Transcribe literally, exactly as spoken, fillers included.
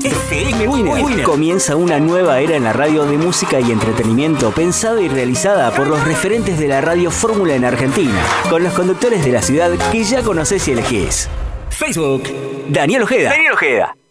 F M Winner. Comienza una nueva era en la radio de música y entretenimiento pensada y realizada por los referentes de la radio fórmula en Argentina, con los conductores de la ciudad que ya conocés y elegís. Facebook, Daniel Ojeda. Daniel Ojeda.